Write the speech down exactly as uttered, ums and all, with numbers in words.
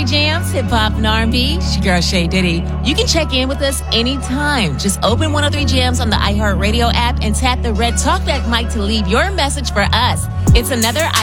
Jams, hip hop, and R and B. It's your girl Shay Diddy. You can check in with us anytime. Just open one oh three Jams on the iHeartRadio app and tap the red talkback mic to leave your message for us. It's another